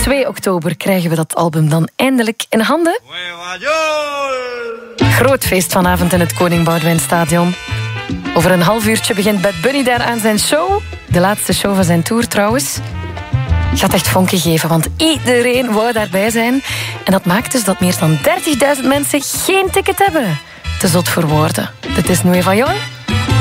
2 oktober krijgen we dat album dan eindelijk in handen. Groot feest vanavond in het Koning Boudewijn Stadion. Over een half uurtje begint Bad Bunny daar aan zijn show. De laatste show van zijn tour trouwens. Gaat echt vonken geven, want iedereen wou daarbij zijn. En dat maakt dus dat meer dan 30.000 mensen geen ticket hebben. Te zot voor woorden. Dit is Nueva York.